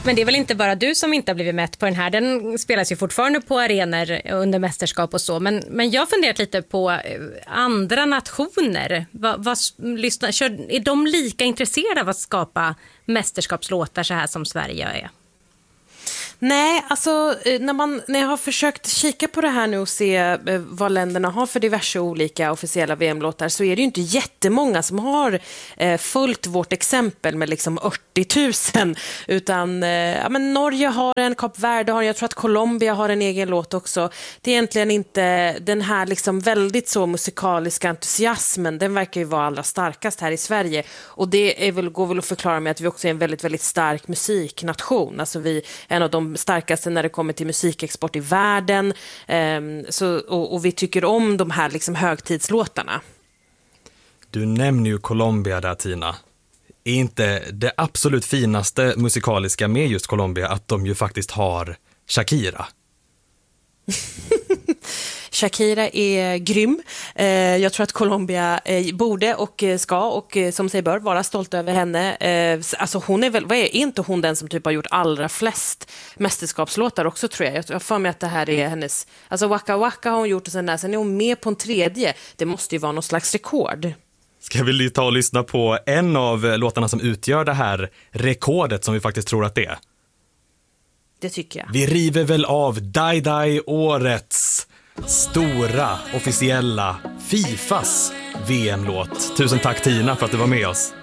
Men det är väl inte bara du som inte har blivit mätt på den här. Den spelas ju fortfarande på arenor under mästerskap och så. Men jag har funderat lite på andra nationer. Är de lika intresserade av att mästerskapslåtar så här som Sverige är? Nej, alltså när jag har försökt kika på det här nu och se vad länderna har för diverse olika officiella VM-låtar, så är det ju inte jättemånga som har följt vårt exempel med liksom 80 000, utan men Norge har en, Kap Verde har en, jag tror att Colombia har en egen låt också. Det är egentligen inte den här liksom väldigt så musikaliska entusiasmen, den verkar ju vara allra starkast här i Sverige, och det går väl att förklara med att vi också är en väldigt, väldigt stark musiknation. Alltså vi är en av de starkaste när det kommer till musikexport i världen, och vi tycker om de här liksom högtidslåtarna. Du nämner ju Colombia där, Tina. Är inte det absolut finaste musikaliska med just Colombia att de ju faktiskt har Shakira? Shakira är grym. Jag tror att Colombia borde och ska och som sig bör vara stolt över henne. Alltså hon är väl, är inte hon den som typ har gjort allra flest mästerskapslåtar också, tror jag. Jag får mig att det här är hennes, alltså Waka Waka har hon gjort och sen är hon med på en tredje. Det måste ju vara någon slags rekord. Ska vi ta och lyssna på en av låtarna som utgör det här rekordet som vi faktiskt tror att det är? Det tycker jag. Vi river väl av Dai Dai, årets stora officiella Fifas VM-låt. Tusen tack, Tina, för att du var med oss.